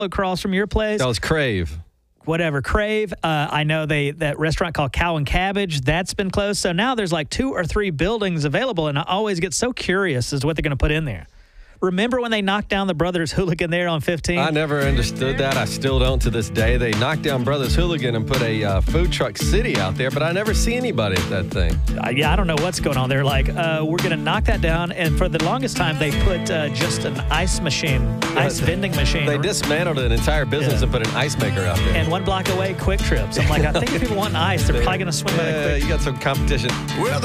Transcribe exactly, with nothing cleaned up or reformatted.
across from your place. That was Crave. Whatever, Crave. Uh, I know they that restaurant called Cow and Cabbage, that's been closed. So now there's like two or three buildings available, and I always get so curious as to what they're going to put in there. Remember when they knocked down the Brothers Hooligan there on fifteen? I never understood that. I still don't to this day. They knocked down Brothers Hooligan and put a uh, food truck city out there, but I never see anybody at that thing. Uh, yeah, I don't know what's going on. They're like, uh, we're going to knock that down. And for the longest time, they put uh, just an ice machine, ice Yeah, vending machine. They dismantled an entire business Yeah. and put an ice maker out there. And one block away, Quick Trips. I'm like, I think if people want ice, they're probably going to swing by the Yeah, Quick you got some competition. Well,